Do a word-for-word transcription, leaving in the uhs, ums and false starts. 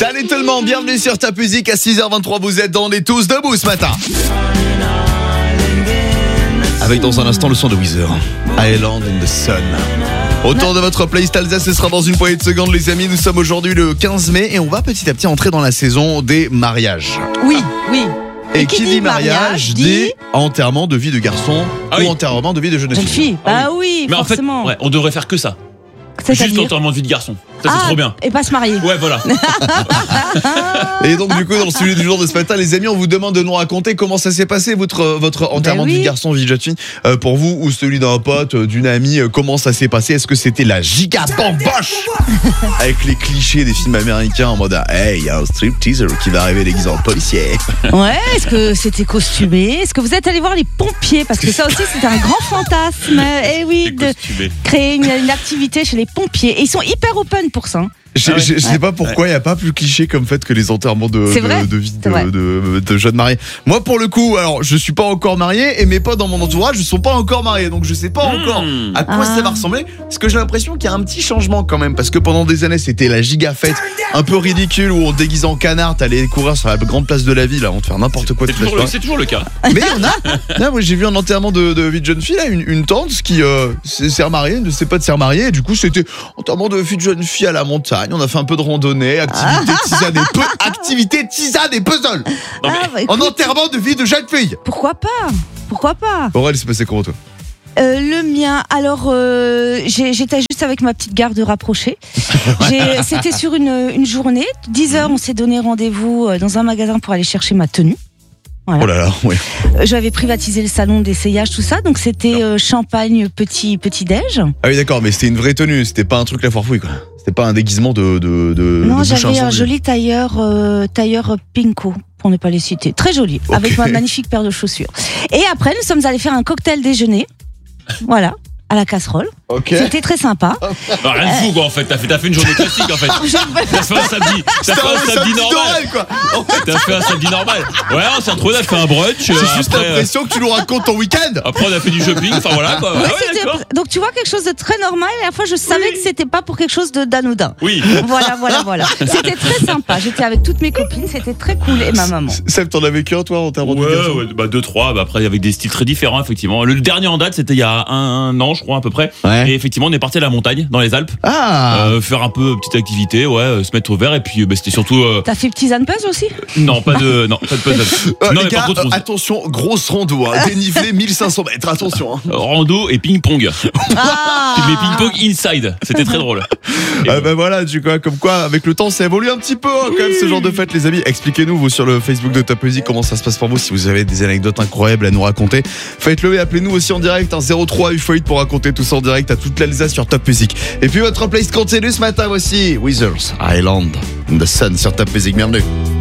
Salut tout le monde, bienvenue sur Top Music à six heures vingt-trois, vous êtes dans les tous debout ce matin. Avec dans un instant le son de Weezer, Island in the Sun. Autour de votre playlist Alsace, ce sera dans une poignée de secondes les amis. Nous sommes aujourd'hui le quinze mai et on va petit à petit entrer dans la saison des mariages. Oui, oui. Et, et qui, qui dit mariage, mariage dit enterrement de vie de garçon ah oui. ou enterrement de vie de jeune fille. Jeune fille, bah ah oui. oui, mais forcément. En fait, ouais, on devrait faire que ça. Juste l'enterrement de vie de garçon. Ça, ah, c'est trop bien. Et pas se marier. Ouais, voilà. Et donc, du coup, dans le sujet du jour de ce matin, les amis, on vous demande de nous raconter comment ça s'est passé, votre, votre enterrement ben oui. de vie de garçon, vie de jeune fille, euh, pour vous, ou celui d'un pote, d'une amie, euh, comment ça s'est passé? Est-ce que c'était la giga bamboche avec les clichés des films américains en mode hey, il y a un strip teaser qui va arriver déguisé en policier? Ouais, est-ce que c'était costumé? Est-ce que vous êtes allé voir les pompiers? Parce que ça aussi, c'était un grand fantasme. Eh oui, de créer une, une activité chez les pompiers. Et ils sont hyper open pour ça. Je ah ouais. je sais pas pourquoi il ouais. n'y a pas plus cliché comme fait que les enterrements de, de, de vie de, de, de, de jeunes mariés. Moi pour le coup, alors je suis pas encore marié et mes potes dans mon entourage ne sont pas encore mariés, donc je sais pas mmh. encore à quoi ah. ça va ressembler. Parce que j'ai l'impression qu'il y a un petit changement quand même, parce que pendant des années c'était la giga fête un peu ridicule où on déguise en canard, t'allais courir sur la grande place de la ville, là, on te faire n'importe quoi. C'est toujours, le, c'est toujours le cas. Mais il y en a. Là, moi j'ai vu un enterrement de, de vie de jeune fille, là, une, une tante qui euh, s'est remariée, ne sait pas de s'est remariée, et du coup c'était enterrement de vie de jeune fille à la montagne. On a fait un peu de randonnée, activité tisane et peu, activité tisane et puzzle. Ah, bah, en enterrement de vie de jeune fille. Pourquoi pas? Pourquoi pas? Aurèle, c'est passé comment toi? Euh, le mien, alors euh, j'ai, j'étais juste avec ma petite garde rapprochée. J'ai, c'était sur une, une journée, dix heures, on s'est donné rendez-vous dans un magasin pour aller chercher ma tenue. Voilà. Oh là là, oui. J'avais privatisé le salon d'essayage, tout ça, donc c'était euh, champagne petit petit déj. Ah oui d'accord, mais c'était une vraie tenue, c'était pas un truc la foire fouille quoi. C'était pas un déguisement de de de. Non, de j'avais un joli tailleur euh, tailleur Pinko, pour ne pas les citer, très joli, okay. Avec ma magnifique paire de chaussures. Et après, nous sommes allés faire un cocktail déjeuner, voilà, à la casserole. Okay. C'était très sympa. Bah, rien de fou quoi en fait, t'as fait, t'as fait une journée classique en fait. T'as fait un samedi, t'as fait un samedi normal quoi. T'as fait un samedi normal. Ouais, on s'est retrouvés, on a fait un brunch. J'ai euh, juste après, l'impression que tu nous racontes ton week-end. Après on a fait du shopping, enfin voilà quoi. Oui, ah ouais, d'accord. Donc tu vois quelque chose de très normal et à la fois je savais oui. que c'était pas pour quelque chose de d'anodin. Oui. Voilà, voilà, voilà. C'était très sympa. J'étais avec toutes mes copines, c'était très cool et ma maman. Seb, t'en as vécu un toi en termes ouais, de garçon? Ouais, bah deux trois. Bah après avec des styles très différents effectivement. Le dernier en date c'était il y a un, un an je crois à peu près. Ouais. Et effectivement on est parti à la montagne dans les Alpes. Ah. Euh, faire un peu petite activité, ouais, euh, se mettre au vert et puis bah, c'était surtout. Euh... T'as fait petit puzzle aussi? Non, pas de, non, pas de puzzle. Euh, non, les gars, contre, euh, attention, grosse rando, hein, dénivelé mille cinq cents mètres, attention. Hein. Rando et ping-pong. Ah. Mais ping-pong inside, c'était très drôle. Et ah, bah voilà, tu vois, comme quoi, avec le temps, ça évolue un petit peu, hein, quand même, ce genre de fête, les amis. Expliquez-nous, vous, sur le Facebook de Top Music, comment ça se passe pour vous, si vous avez des anecdotes incroyables à nous raconter. Faites-le et appelez-nous aussi en direct, hein, zéro trois huit huit pour raconter tout ça en direct à toute l'Alsace sur Top Music. Et puis votre playlist continue ce matin, voici Weezer's Island in the Sun sur Top Music, bienvenue.